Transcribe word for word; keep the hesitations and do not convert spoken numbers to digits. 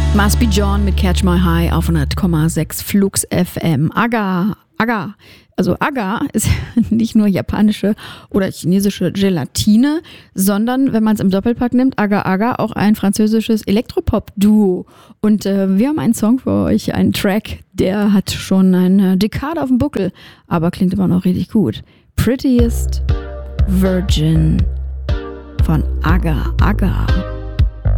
Must Be John mit Catch My High auf hundert Komma sechs Flux F M. Agar, Agar, also Agar ist nicht nur japanische oder chinesische Gelatine, sondern, wenn man es im Doppelpack nimmt, Agar Agar auch ein französisches Elektropop-Duo. Und äh, wir haben einen Song für euch, einen Track, der hat schon eine Dekade auf dem Buckel, aber klingt immer noch richtig gut. Prettiest Virgin von Agar Agar.